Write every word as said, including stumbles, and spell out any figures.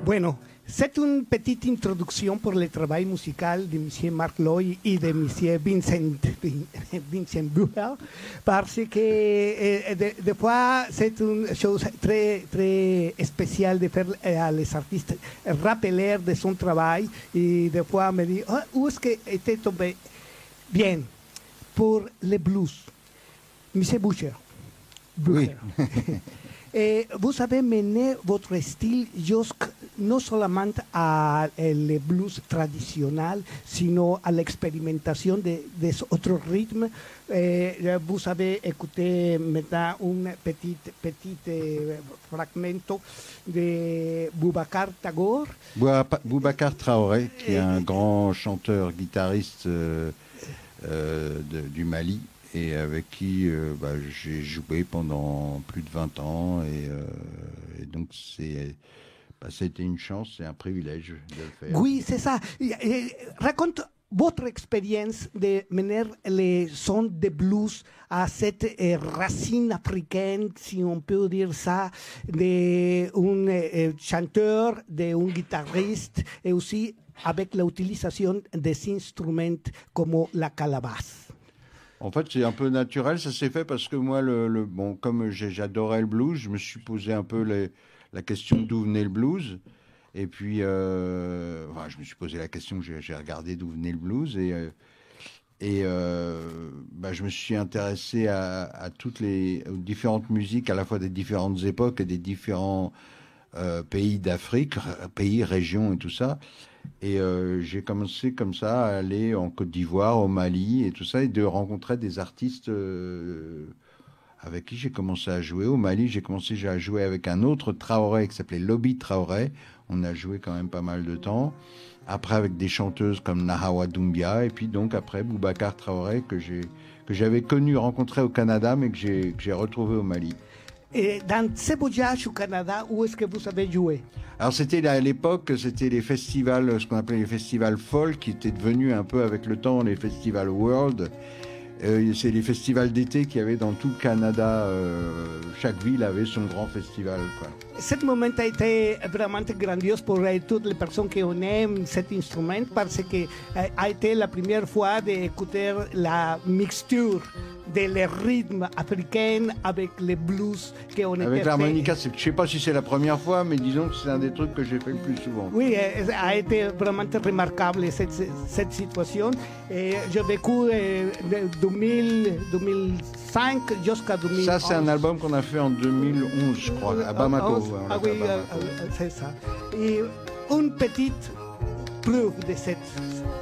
Bueno, c'est une petite introduction pour le travail musical de M. Marc Loy et de M. Vincent, Vincent Bucher, parce que euh, des de fois, c'est une chose très, très spéciale de faire euh, à les artistes rappeler de son travail. Et des fois, me dit, oh, où est-ce que était tombé? Bien, pour le blues, M. Bucher. Oui. Et vous avez mené votre style jusque non seulement à le blues traditionnel, sinon à l'expérimentation de, des autres rythmes. Et vous avez écouté maintenant un petit, petit euh, fragment de Boubacar Tagore. Boubacar Traoré, qui est un grand chanteur, guitariste euh, euh, de, du Mali, et avec qui euh, bah, j'ai joué pendant plus de vingt ans. Et, euh, et donc, c'est, bah, c'était une chance, c'est un privilège de le faire. Oui, c'est ça. Raconte votre expérience de mener les sons de blues à cette euh, racine africaine, si on peut dire ça, d'un euh, chanteur, d'un guitariste, et aussi avec l'utilisation des instruments comme la calabasse. En fait, c'est un peu naturel. Ça s'est fait parce que moi, le, le, bon, comme j'adorais le blues, je me suis posé un peu les, la question d'où venait le blues. Et puis, euh, enfin, je me suis posé la question, j'ai, j'ai regardé d'où venait le blues. Et, euh, et euh, bah, je me suis intéressé à, à toutes les aux différentes musiques, à la fois des différentes époques et des différents euh, pays d'Afrique, pays, régions et tout ça. Et euh, j'ai commencé comme ça à aller en Côte d'Ivoire, au Mali et tout ça, et de rencontrer des artistes euh, avec qui j'ai commencé à jouer. Au Mali, j'ai commencé à jouer avec un autre Traoré qui s'appelait Lobby Traoré. On a joué quand même pas mal de temps. Après, avec des chanteuses comme Nahawa Doumbia, et puis donc après Boubacar Traoré que j'ai que j'avais connu, rencontré au Canada, mais que j'ai que j'ai retrouvé au Mali. Et dans ce voyage au Canada, où est-ce que vous avez joué? Alors c'était à l'époque, c'était les festivals, ce qu'on appelait les festivals folk, qui étaient devenus un peu avec le temps les festivals world. Euh, c'est les festivals d'été qu'il y avait dans tout le Canada. Euh, chaque ville avait son grand festival, quoi. Ce moment a été vraiment grandiose pour toutes les personnes qui aiment cet instrument parce que a été la première fois d'écouter la mixture de les rythmes africains avec les blues qu'on était avec l'harmonica. Je ne sais pas si c'est la première fois, mais disons que c'est un des trucs que j'ai fait le plus souvent. Oui, a été vraiment remarquable cette, cette situation. Et j'ai vécu de deux mille, deux mille cinq jusqu'à deux mille onze. Ça, c'est un album qu'on a fait en deux mille onze, je crois, à Bamako. Ah oui, c'est ça. Et une petite preuve de cette